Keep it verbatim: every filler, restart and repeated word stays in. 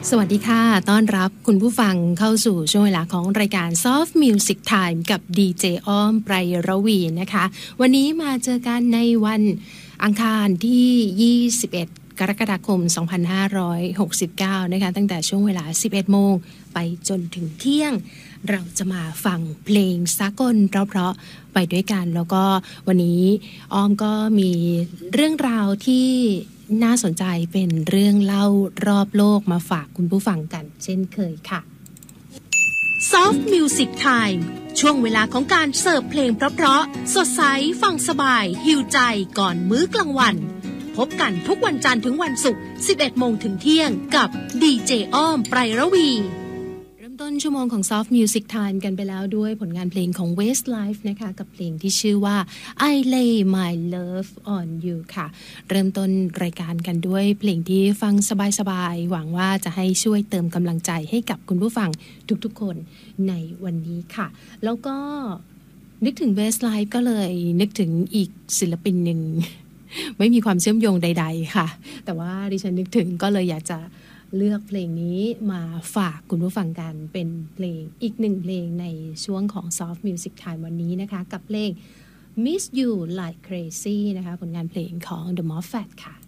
สวัสดีค่ะต้อนรับคุณผู้ฟังเข้าสู่ช่วงเวลาของรายการ Soft Music Time กับ ดี เจ อ้อมไพรรวีนะคะวันนี้มาเจอกันในวันอังคารที่ยี่สิบเอ็ดกรกฎาคมสองพันห้าร้อยหกสิบเก้านะคะตั้งแต่ช่วงเวลา สิบเอ็ดโมงไปจนถึงเที่ยงเราจะมาฟังเพลงสากลเพราะๆไปด้วยกันแล้วก็วันนี้อ้อมก็มีเรื่องราวที่น่าสนใจเป็นเรื่องเล่ารอบโลกมาฝากคุณผู้ฟังกันเช่นเคยค่ะ Soft Music Time ช่วงเวลาของการเสิร์ฟเพลงเพราะๆสดใสฟังสบายหิวใจก่อนมื้อกลางวันพบกันทุกวันจันทร์ถึงวันศุกร์ สิบเอ็ดโมงถึงเที่ยงกับ ดี เจ อ้อมไพรรวีเริ่มต้นชั่วโมงของ Soft Music Time กันไปแล้วด้วยผลงานเพลงของ Westlife นะคะกับเพลงที่ชื่อว่า I Lay My Love on You ค่ะเริ่มต้นรายการกันด้วยเพลงที่ฟังสบายๆหวังว่าจะให้ช่วยเติมกำลังใจให้กับคุณผู้ฟังทุกๆคนในวันนี้ค่ะแล้วก็นึกถึง Westlife ก็เลยนึกถึงอีกศิลปินหนึ่งไม่มีความเชื่อมโยงใดๆค่ะแต่ว่าดิฉันนึกถึงก็เลยอยากจะเลือกเพลงนี้มาฝากคุณผู้ฟังกันเป็นเพลงอีกหนึ่งเพลงในช่วงของ Soft Music Time วันนี้นะคะกับเพลง Miss You Like Crazy นะคะผลงานเพลงของ The Moffat ค่ะ